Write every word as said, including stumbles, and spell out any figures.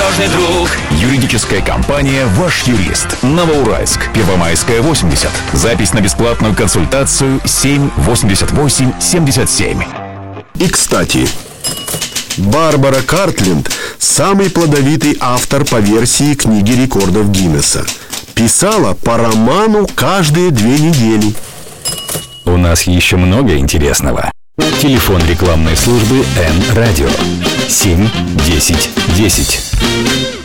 надежный друг. Юридическая компания «Ваш юрист». Новоуральск, Первомайская, восемьдесят. Запись на бесплатную консультацию семь восемьдесят восемь семьдесят семь. И, кстати, Барбара Картленд – самый плодовитый автор по версии книги рекордов Гиннесса. Писала по роману каждые две недели. У нас еще много интересного. Телефон рекламной службы Н-Радио семь десять десять.